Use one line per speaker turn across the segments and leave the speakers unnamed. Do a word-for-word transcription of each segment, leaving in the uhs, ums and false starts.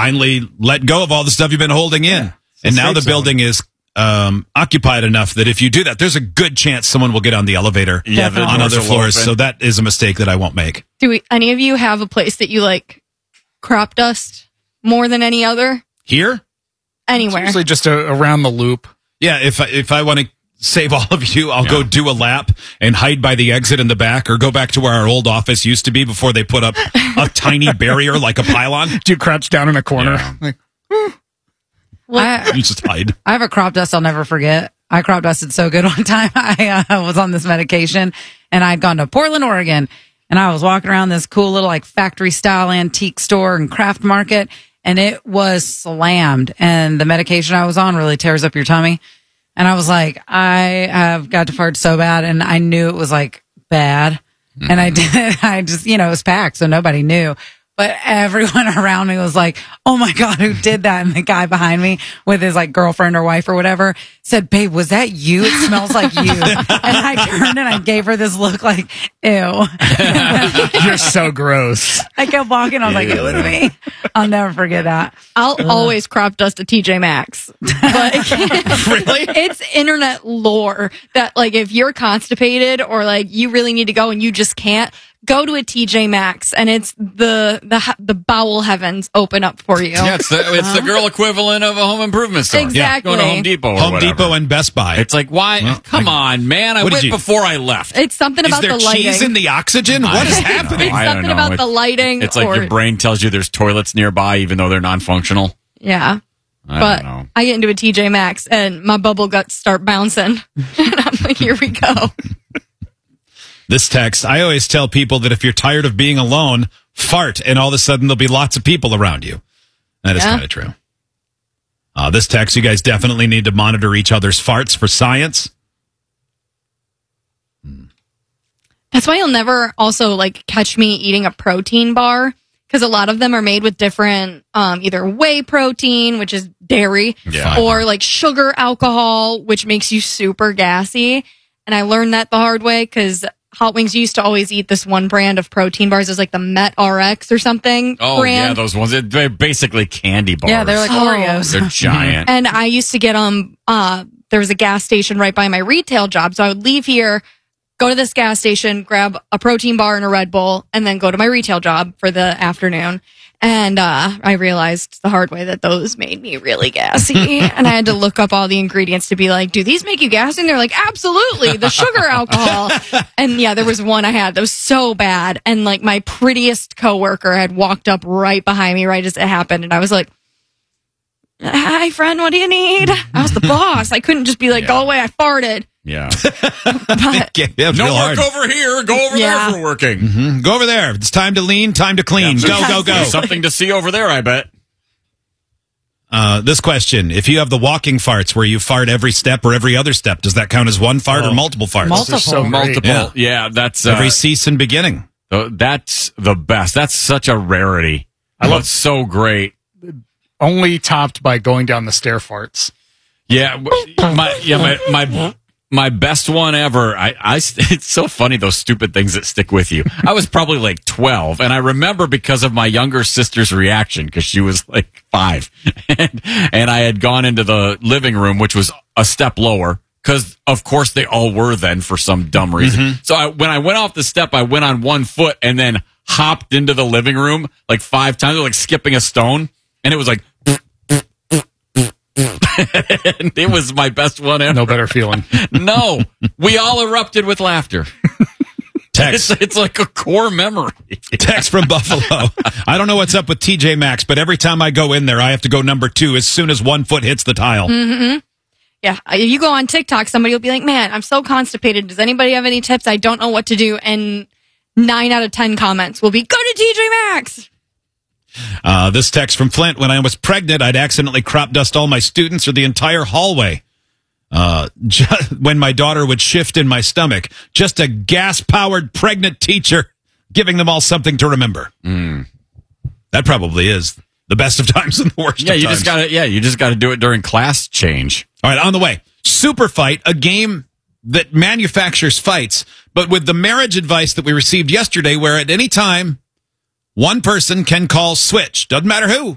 finally let go of all the stuff you've been holding in. Yeah, and now the zone. building is um, occupied enough that if you do that, there's a good chance someone will get on the elevator
yeah,
on other floors. So that is a mistake that I won't make.
Do we, any of you have a place that you like crop dust more than any other?
Here?
Anywhere.
It's usually just a, around the loop.
Yeah, if I, if I want to save all of you, I'll yeah. go do a lap and hide by the exit in the back, or go back to where our old office used to be before they put up a tiny barrier like a pylon.
Do you crouch down in a corner?
Yeah.
Like,
I,
you just hide.
I have a crop dust I'll never forget. I crop dusted so good one time. I uh, was on this medication, and I'd gone to Portland, Oregon, and I was walking around this cool little like factory style antique store and craft market, and it was slammed. And the medication I was on really tears up your tummy. And I was like, I have got to fart so bad, and I knew it was like bad. Mm-hmm. And I did, I just, you know, it was packed, so nobody knew. But everyone around me was like, oh my God, who did that? And the guy behind me with his like girlfriend or wife or whatever said, babe, was that you? It smells like you. And I turned and I gave her this look like, ew.
You're so gross.
I kept walking. I was like, it was me. I'll never forget that.
I'll Ugh. always crop dust a T J Maxx. But
really?
It's internet lore that like if you're constipated or like you really need to go and you just can't, go to a T J Maxx, and it's the the the bowel heavens open up for you.
Yeah, it's the it's the girl equivalent of a home improvement store.
Exactly.
Yeah. Going to Home Depot or
Home
whatever.
Depot and Best Buy.
It's like, why? Well, come I, on, man. I went you, before I left.
It's something about
the lighting. Is there cheese in the oxygen? What is happening?
It's something about
it,
the lighting.
It's like
or,
your brain tells you there's toilets nearby, even though they're non-functional.
Yeah.
I
but
don't know.
I get into a T J Maxx, and my bubble guts start bouncing. And I'm like, here we go.
This text, I always tell people that if you're tired of being alone, fart, and all of a sudden there'll be lots of people around you. That is
yeah.
kind of true. Uh, this text, you guys definitely need to monitor each other's farts for science.
Hmm. That's why you'll never also like catch me eating a protein bar, because a lot of them are made with different, um, either whey protein, which is dairy,
yeah.
or like sugar alcohol, which makes you super gassy. And I learned that the hard way because Hot Wings used to always eat this one brand of protein bars. It was like the Met R X or something.
Oh,
brand.
yeah, those ones. They're basically candy bars.
Yeah, they're like
oh.
Oreos.
They're giant.
And I used to get them. Uh, there was a gas station right by my retail job. So I would leave here, go to this gas station, grab a protein bar and a Red Bull, and then go to my retail job for the afternoon. And uh, I realized the hard way that those made me really gassy. And I had to look up all the ingredients to be like, do these make you gassy? And they're like, absolutely, the sugar alcohol. And yeah, there was one I had that was so bad. And like my prettiest coworker had walked up right behind me right as it happened. And I was like, hi, friend, what do you need? I was the boss. I couldn't just be like, yeah. go away, I farted.
Yeah.
But,
yeah
no work
hard.
over here. Go over
yeah.
there for working.
Mm-hmm. Go over there. It's time to lean, time to clean.
Yeah.
Go, go, go.
There's something to see over there, I bet.
Uh, this question, if you have the walking farts where you fart every step or every other step, does that count as one fart oh. or multiple farts?
Multiple.
So
multiple.
Yeah,
yeah that's...
Every
uh,
cease and beginning.
Uh, that's the best. That's such a rarity. I love it. So great.
Only topped by going down the stair farts.
Yeah, my yeah my my my best one ever. I, I it's so funny, those stupid things that stick with you. I was probably like twelve, and I remember because of my younger sister's reaction, because she was like five, and, and I had gone into the living room, which was a step lower, because of course they all were then for some dumb reason. Mm-hmm. So I, when I went off the step, I went on one foot and then hopped into the living room like five times, like skipping a stone, and it was like. And it was my best one ever.
No better feeling.
No, we all erupted with laughter.
Text.
It's, it's like a core memory.
Text from Buffalo. I don't know what's up with T J Maxx, but every time I go in there, I have to go number two as soon as one foot hits the tile.
Mm-hmm. Yeah, you go on TikTok, somebody will be like, man, I'm so constipated. Does anybody have any tips? I don't know what to do. And nine out of ten comments will be, go to T J Maxx.
Uh, this text from Flint, when I was pregnant, I'd accidentally crop dust all my students or the entire hallway. Uh, just, when my daughter would shift in my stomach, just a gas-powered pregnant teacher giving them all something to remember.
Mm.
That probably is the best of times and the worst
yeah,
of
you
times.
just gotta, yeah, you just got to do it during class change.
All right, on the way. Super Fight, a game that manufactures fights, but with the marriage advice that we received yesterday, where at any time, one person can call switch, doesn't matter who,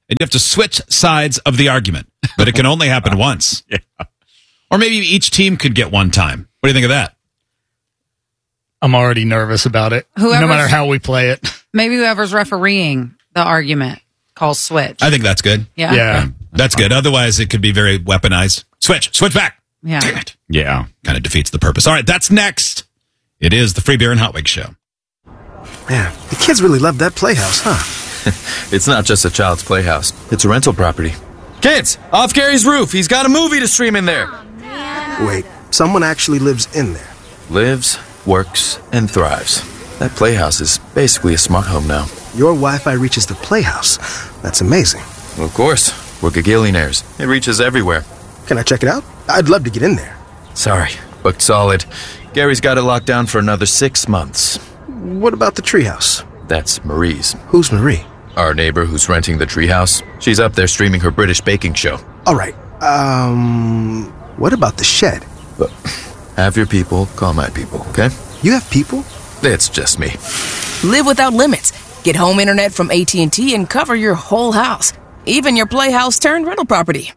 and you have to switch sides of the argument, but it can only happen once.
Yeah.
Or maybe each team could get one time. What do you think of that?
I'm already nervous about it.
Whoever's-
no matter how we play it.
Maybe whoever's refereeing the argument calls switch.
I think that's good.
Yeah.
Yeah.
That's good. Otherwise, it could be very weaponized. Switch. Switch back.
Yeah.
Damn it.
Yeah.
Kind of defeats the purpose. All right, that's next. It is the Free Beer and Hot Wings Show.
Man, the kids really love that playhouse, huh?
It's not just a child's playhouse. It's a rental property. Kids, off Gary's roof. He's got a movie to stream in there.
Wait, someone actually lives in there.
Lives, works, and thrives. That playhouse is basically a smart home now.
Your Wi-Fi reaches the playhouse. That's amazing.
Well, of course, we're gagillionaires. It reaches everywhere.
Can I check it out? I'd love to get in there.
Sorry, booked solid. Gary's got it locked down for another six months.
What about the treehouse?
That's Marie's.
Who's Marie?
Our neighbor who's renting the treehouse. She's up there streaming her British baking show.
All right. Um, what about the shed?
But have your people call my people, okay?
You have people?
It's just me.
Live without limits. Get home internet from A T and T and cover your whole house, even your playhouse turned rental property.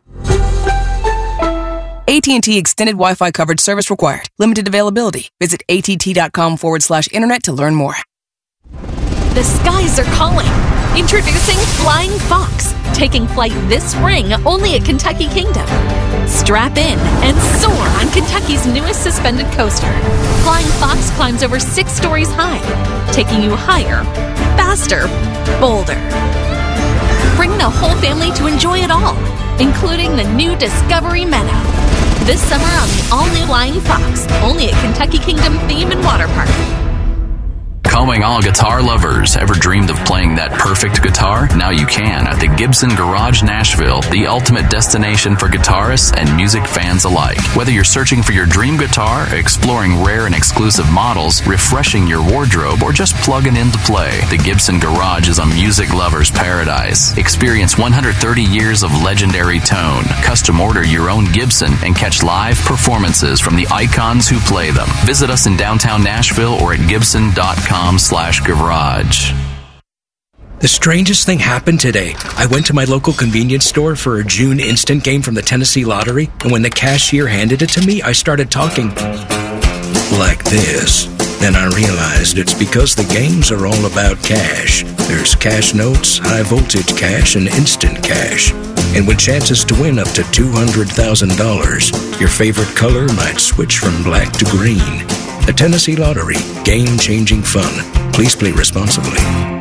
A T and T Extended Wi-Fi coverage service required. Limited availability. Visit att.com forward slash internet to learn more.
The skies are calling. Introducing Flying Fox, taking flight this spring only at Kentucky Kingdom. Strap in and soar on Kentucky's newest suspended coaster. Flying Fox climbs over six stories high, taking you higher, faster, bolder. Bring the whole family to enjoy it all, including the new Discovery Meadow. This summer on the all-new Flying Fox, only at Kentucky Kingdom Theme and Water Park.
Calling all guitar lovers. Ever dreamed of playing that perfect guitar? Now you can at the Gibson Garage Nashville, the ultimate destination for guitarists and music fans alike. Whether you're searching for your dream guitar, exploring rare and exclusive models, refreshing your wardrobe, or just plugging in to play, the Gibson Garage is a music lover's paradise. Experience one hundred thirty years of legendary tone. Custom order your own Gibson and catch live performances from the icons who play them. Visit us in downtown Nashville or at gibson dot com slash garage.
The strangest thing happened today. I went to my local convenience store for a June instant game from the Tennessee Lottery, and when the cashier handed it to me, I started talking like this. Then I realized it's because the games are all about cash. There's cash notes, high voltage cash, and instant cash. And with chances to win up to two hundred thousand dollars, your favorite color might switch from black to green. The Tennessee Lottery. Game-changing fun. Please play responsibly.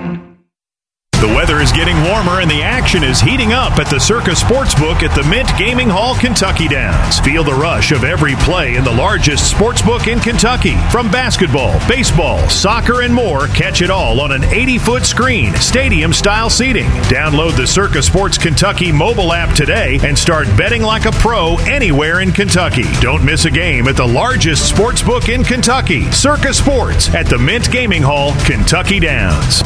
The weather is getting warmer and the action is heating up at the Circa Sportsbook at the Mint Gaming Hall, Kentucky Downs. Feel the rush of every play in the largest sportsbook in Kentucky. From basketball, baseball, soccer, and more, catch it all on an eighty-foot screen, stadium-style seating. Download the Circa Sports Kentucky mobile app today and start betting like a pro anywhere in Kentucky. Don't miss a game at the largest sportsbook in Kentucky. Circa Sports at the Mint Gaming Hall, Kentucky Downs.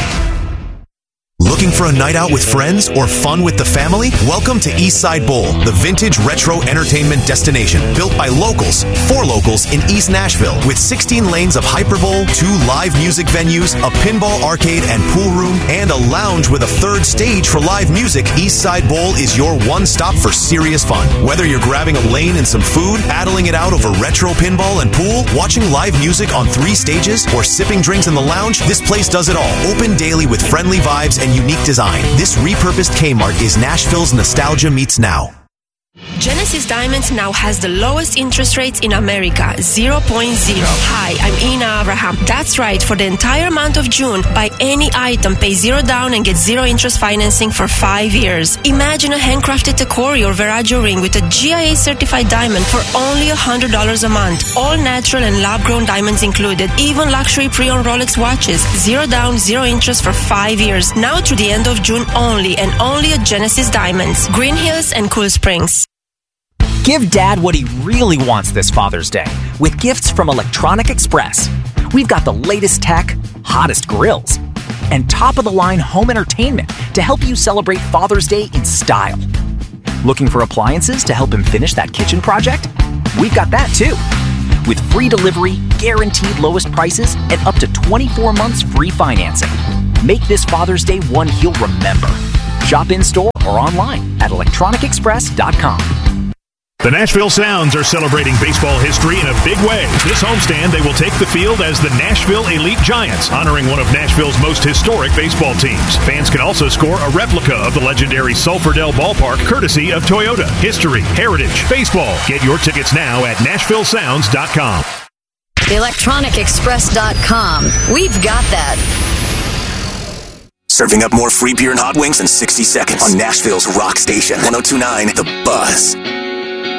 Looking for a night out with friends or fun with the family? Welcome to Eastside Bowl, the vintage retro entertainment destination built by locals for locals in East Nashville with sixteen lanes of hyperbowl, two live music venues, a pinball arcade and pool room, and a lounge with a third stage for live music. Eastside Bowl is your one-stop for serious fun. Whether you're grabbing a lane and some food, battling it out over retro pinball and pool, watching live music on three stages, or sipping drinks in the lounge, this place does it all. Open daily with friendly vibes and unique design. This repurposed Kmart is Nashville's nostalgia meets now.
Genesis Diamonds now has the lowest interest rates in America, zero point zero. Hi, I'm Ina Abraham. That's right, for the entire month of June, buy any item, pay zero down and get zero interest financing for five years. Imagine a handcrafted Tacori or Veragio ring with a G I A certified diamond for only one hundred dollars a month. All natural and lab-grown diamonds included, even luxury pre-owned Rolex watches. Zero down, zero interest for five years. Now through the end of June only, and only at Genesis Diamonds, Green Hills and Cool Springs.
Give Dad what he really wants this Father's Day with gifts from Electronic Express. We've got the latest tech, hottest grills, and top-of-the-line home entertainment to help you celebrate Father's Day in style. Looking for appliances to help him finish that kitchen project? We've got that too. With free delivery, guaranteed lowest prices, and up to twenty-four months free financing. Make this Father's Day one he'll remember. Shop in-store or online at electronic express dot com.
The Nashville Sounds are celebrating baseball history in a big way. This homestand, they will take the field as the Nashville Elite Giants, honoring one of Nashville's most historic baseball teams. Fans can also score a replica of the legendary Sulphur-Dell Ballpark, courtesy of Toyota. History, heritage, baseball. Get your tickets now at nashville sounds dot com.
electronic express dot com. We've got that.
Serving up more free beer and hot wings in sixty seconds on Nashville's rock station, one oh two point nine The Buzz.